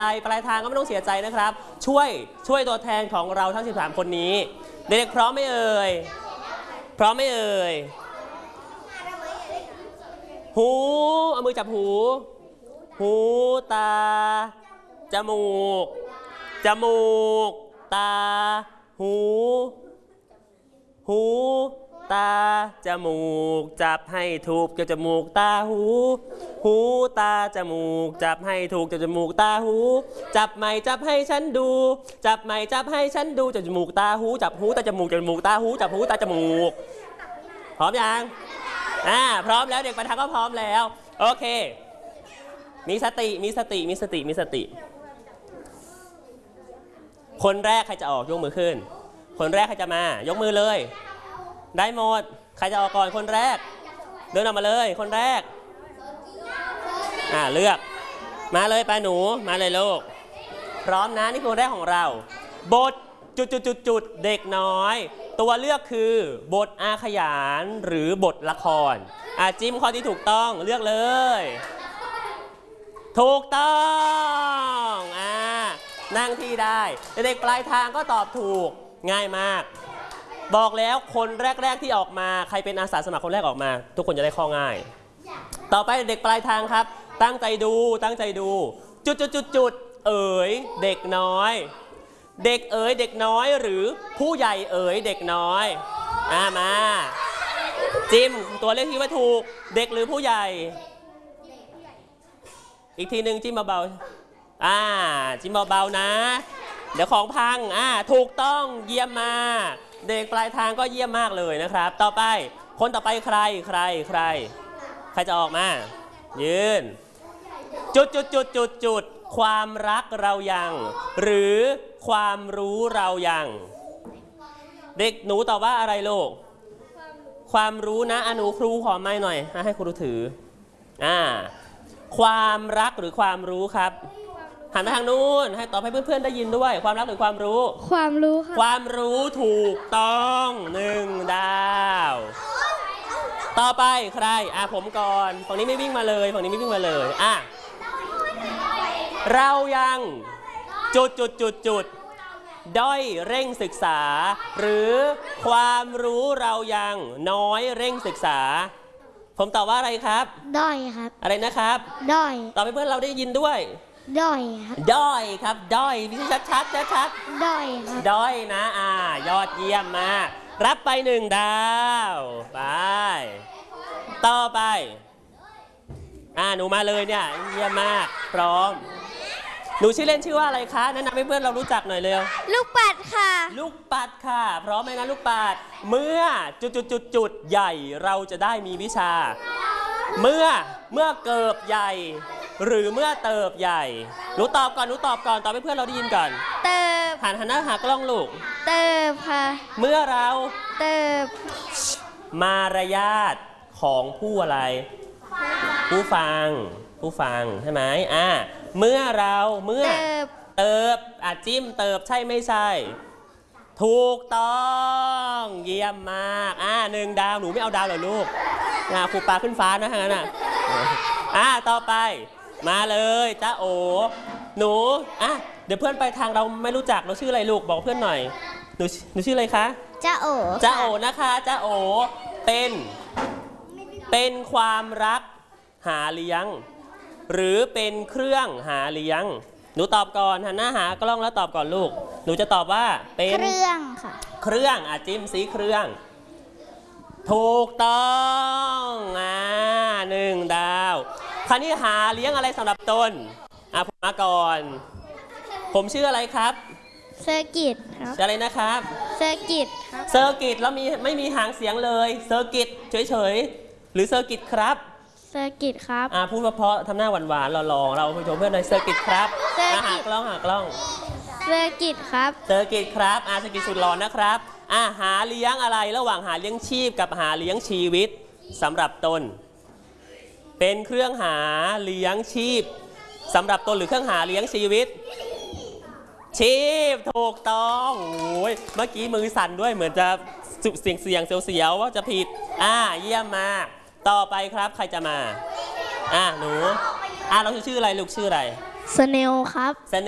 ปลายทางก็ไม่ต้องเสียใจนะครับช่วยตัวแทนของเราทั้ง13คนนี้เด็กๆพร้อมไหมเอ่ยพร้อมไหมเอ่ยหูเอามือจับหูตาจมูกตาหูตาจมูกจับให้ถูกจมูกตาหูตาจมูกจับให้ถูกจมูกตาหูจับใหม่จับให้ฉันดูจับใหม่จับให้ฉันดูจมูกตาหูจับหูตาจมูกตาหูจับหูตาจมูกพร้อมยังพร้อมแล้วเด็กปลายทางก็พร้อมแล้วโอเคมีสติคนแรกใครจะออกยกมือขึ้นคนแรกใครจะมายกมือเลยได้หมดใครจะออกก่อนคนแรกเดินออกมาเลยคนแรกเลือกมาเลยไปหนูมาเลยลูกพร้อมนะนี่คือคนแรกของเราบทจุดเด็กน้อยตัวเลือกคือบทอาขยานหรือบทละครจิ้มข้อที่ถูกต้องเลือกเลยถูกต้องนั่งที่ได้เด็กปลายทางก็ตอบถูกง่ายมากบอกแล้วคนแรกที่ออกมาใครเป็นอาสาสมัครคนแรกออกมาทุกคนจะได้ข้อง่ายต่อไปเด็กปลายทางครับตั้งใจดูจุดเอ๋ยเด็กน้อยเด็กเอ๋ยเด็กน้อยหรือผู้ใหญ่เอ๋ยเด็กน้อยมาจิ้มตัวเลขที่ว่าถูกเด็กหรือผู้ใหญ่อีกทีหนึ่งจิ้มเบาๆจิ้มเบาๆนะเดี๋ยวของพังถูกต้องเยี่ยมมากเด็กปลายทางก็เยี่ยมมากเลยนะครับต่อไปคนต่อไปใครจะออกมายืนจุดความรักเรายังหรือความรู้เรายังเด็กหนูตอบว่าอะไรลูกความรู้นะหนูครูขอไม้หน่อยให้ครูถือความรักหรือความรู้ครับหันไปทางนู้นให้ตอบให้เพื่อนๆได้ยินด้วยความรักหรือความรู้ความรู้ค่ะความรู้ถูกต้อง1 ดาวต่อไปใครผมก่อนฝั่งนี้ไม่วิ่งมาเลยเรายังจุดด้อยเร่งศึกษาหรือความรู้เรายังน้อยเร่งศึกษาผมตอบว่าอะไรครับด้อยครับอะไรนะครับด้อยตอบให้เพื่อนเราได้ยินด้วยด้อยครับด้อยพี่ชัดด้อยครับด้อยนะยอดเยี่ยมมากรับไป1 ดาวไปต่อไปหนูมาเลยเนี่ยเยี่ยมมากพร้อมหนูชื่อเล่นชื่อว่าอะไรคะแนะนำให้เพื่อนเรารู้จักหน่อยเร็วลูกปัดค่ะลูกปัดค่ะพร้อมไหมนะลูกปัดเมื่อจุดใหญ่เราจะได้มีวิชาเมื่อเกิบใหญ่หรือเมื่อเติบใหญ่หนูตอบก่อนตอบให้เพื่อนเราได้ยินก่อนเติบหันหน้าหากล้องลูกเติบค่ะเมื่อเราเติบมารยาทของผู้อะไรผู้ฟังใช่ไหมเมื่อเติบจิ้มเติบใช่ไม่ใช่ถูกต้องเยี่ยมมาก1 ดาวหนูไม่เอาดาวเหรอลูกครูปาขึ้นฟ้านะฮะนั่นต่อไปมาเลยจ้าโอหนูเดี๋ยวเพื่อนไปทางเราไม่รู้จักเราชื่ออะไรลูกบอกเพื่อนหน่อยหนูชื่ออะไรคะจ้าโอนะคะจ้าโอเป็นความรักหาเลี้ยงหรือเป็นเครื่องหาเลี้ยงหนูตอบก่อนหันหน้าหากล้องแล้วตอบก่อนลูกหนูจะตอบว่าเป็นเครื่องค่ะเครื่องจิ้มสีเครื่องถูกต้อง1 ดาวคราวนี้หาเลี้ยงอะไรสำหรับตนผมมาก่อนผมชื่ออะไรครับเซอร์กิตครับอะไรนะครับเซอร์กิตแล้วไม่มีหางเสียงเลยเซอร์กิตเฉยหรือเซอร์กิตครับเซอร์กิตครับพูดเพราะทำหน้าหวานๆหล่อๆเราไปชมเพื่อนในเซอร์กิตครับหากล้องเซอร์กิตครับเซอร์กิตครับเซอร์กิตสุดหล่อนะครับหาเลี้ยงอะไรระหว่างหาเลี้ยงชีพกับหาเลี้ยงชีวิตสำหรับตนเป็นเครื่องหาเลี้ยงชีพสำหรับตนหรือเครื่องหาเลี้ยงชีวิตชีพถูกต้องเมื่อกี้มือสั่นด้วยเหมือนจะเสียงเสียวว่าจะผิดเยี่ยมมากต่อไปครับใครจะมาหนูเราชื่ออะไรลูกชื่ออะไรสเนลครับ